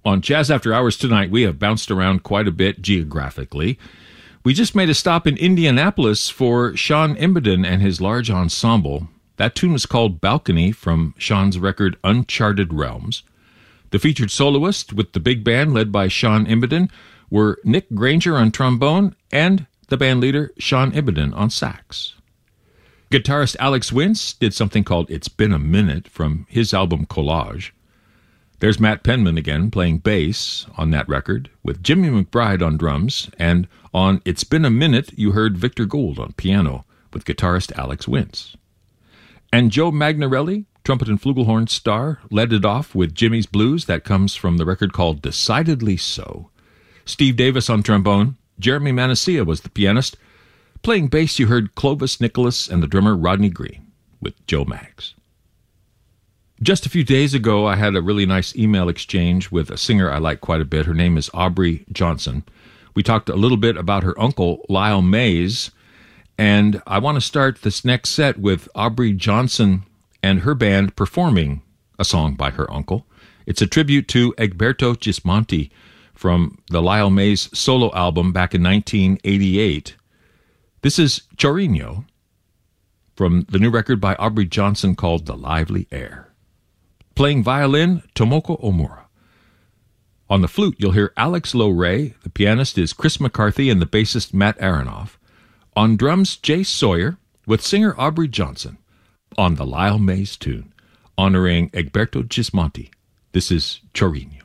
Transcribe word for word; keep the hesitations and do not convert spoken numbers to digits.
On Jazz After Hours tonight, we have bounced around quite a bit geographically. We just made a stop in Indianapolis for Sean Imboden and his large ensemble. That tune was called Balcony from Sean's record Uncharted Realms. The featured soloist with the big band led by Sean Imboden were Nick Granger on trombone and the band leader Sean Imboden on sax. Guitarist Alex Wince did something called It's Been a Minute from his album Collage. There's Matt Penman again playing bass on that record with Jimmy McBride on drums, and on It's Been a Minute you heard Victor Gould on piano with guitarist Alex Wince. And Joe Magnarelli, trumpet and flugelhorn star, led it off with Jimmy's Blues. That comes from the record called Decidedly So. Steve Davis on trombone, Jeremy Manasseh was the pianist. Playing bass you heard Clovis Nicholas and the drummer Rodney Green with Joe Maggs. Just a few days ago, I had a really nice email exchange with a singer I like quite a bit. Her name is Aubrey Johnson. We talked a little bit about her uncle, Lyle Mays, and I want to start this next set with Aubrey Johnson and her band performing a song by her uncle. It's a tribute to Egberto Gismonti from the Lyle Mays solo album back in nineteen eighty-eight. This is Chorino from the new record by Aubrey Johnson called The Lively Air. Playing violin, Tomoko Omura. On the flute, you'll hear Alex Low-Ray. The pianist is Chris McCarthy and the bassist Matt Aronoff. On drums, Jay Sawyer with singer Aubrey Johnson on the Lyle Mays tune, honoring Egberto Gismonti. This is Chorino.